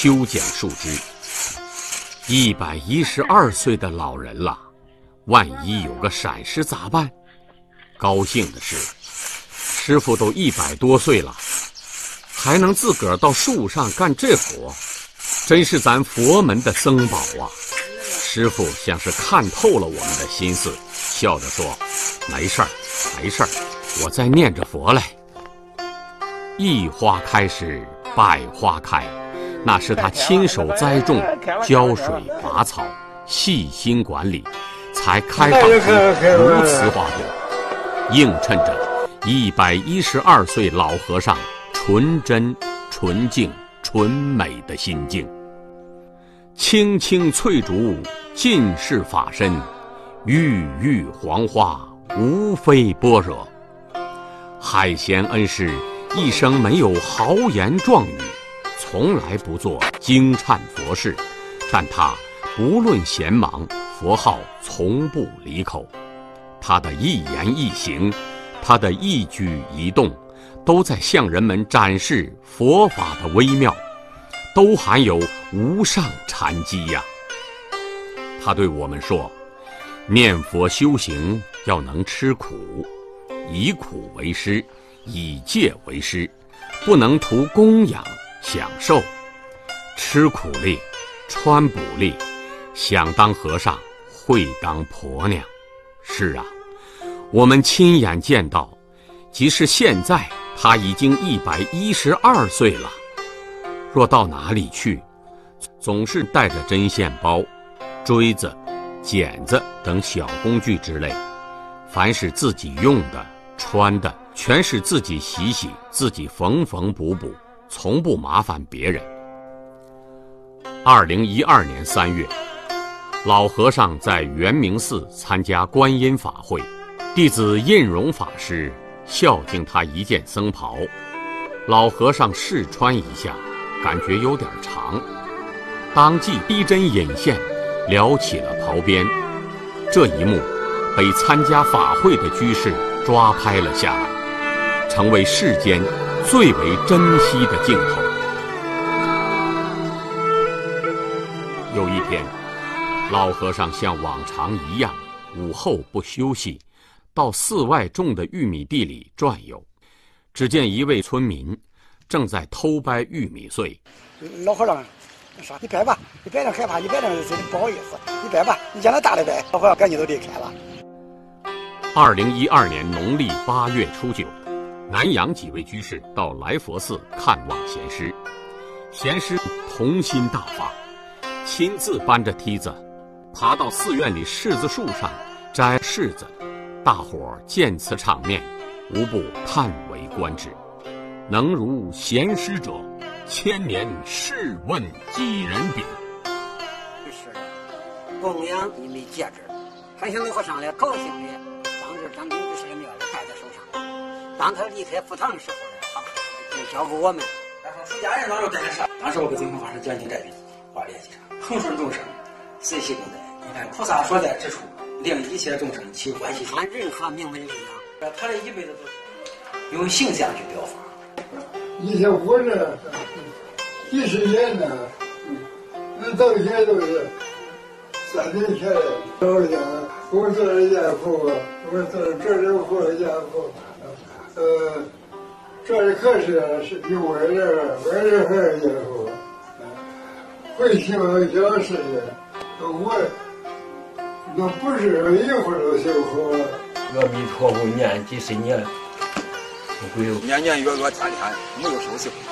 修剪树枝。112岁的老人了，万一有个闪失咋办？高兴的是，师傅都100多岁了，还能自个儿到树上干这活，真是咱佛门的僧宝啊！师傅像是看透了我们的心思，笑着说：“没事儿，没事儿，我在念着佛嘞。”一花开时百花开，那是他亲手栽种、浇水、拔草、细心管理，才开放出如此花朵，映衬着112岁老和尚纯真、纯净、纯美的心境。青青翠竹尽是法身，郁郁黄花无非般若。海贤恩师一生没有豪言壮语，从来不做惊颤佛事，但他不论闲忙，佛号从不离口。他的一言一行，他的一举一动，都在向人们展示佛法的微妙，都含有无上禅机呀。他对我们说，念佛修行要能吃苦，以苦为师，以戒为师，不能图供养享受。吃苦力，穿补力，想当和尚会当婆娘。是啊，我们亲眼见到，即使现在他已经112岁了，若到哪里去，总是带着针线包、锥子、剪子等小工具之类，凡是自己用的、穿的，全是自己洗洗，自己缝缝补补，从不麻烦别人。2012年3月，老和尚在圆明寺参加观音法会，弟子印荣法师孝敬他一件僧袍，老和尚试穿一下，感觉有点长，当即逼针引线，撩起了袍边。这一幕被参加法会的居士抓拍了下来，成为世间最为珍惜的镜头。有一天，老和尚像往常一样，午后不休息，到寺外种的玉米地里转悠。只见一位村民正在偷掰玉米穗。 老和尚说：“你掰吧，你掰着害怕，你掰着不好意思，你掰吧，你将来大了掰。”老和尚赶紧都离开了。 2012年农历8月初9，南阳几位居士到来佛寺看望贤师，贤师童心大发，亲自搬着梯子爬到寺院里柿子树上摘柿子。大伙儿见此场面，无不叹为观止。能如贤师者，千年试问几人比？ 是的，供养一枚戒指，还向老和尚来高兴的当着张公居士的面戴在手上。当他离开佛堂的时候呢，就交给我们。 出家人当时干的事，当时我跟净空法师讲经这边话联系上，恒顺众生，随喜共待。你看菩萨所在之处，令一切众生起欢喜心。 按任何名为力量， 他这一辈子都是用形象去表法。 以前活着几十年呢，那到现在都是3年前老家，我做了家父，我做了这里活家父，这里可是有我儿还是家父，会修小事情，我那不是一会儿都修好了。 阿弥陀佛，念几十年。 年年月月天天没有生锈。